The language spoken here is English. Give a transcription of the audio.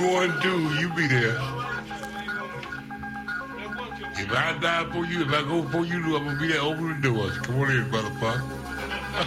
going to, you be there. If I die for you, if I go for you, I'm gonna be there. Open the doors. Come on in, motherfucker.